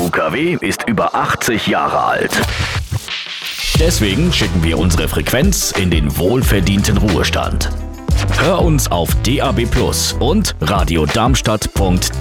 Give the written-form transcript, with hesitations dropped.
UKW ist über 80 Jahre alt. Deswegen schicken wir unsere Frequenz in den wohlverdienten Ruhestand. Hör uns auf DAB+ und radiodarmstadt.de.